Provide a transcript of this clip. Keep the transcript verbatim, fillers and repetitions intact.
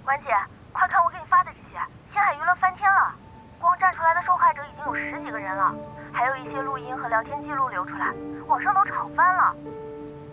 婉姐，快看我给你发的这些，星海娱乐翻天了，光站出来的受害者已经有十几个人了，还有一些录音和聊天记录流出来，网上都炒翻了。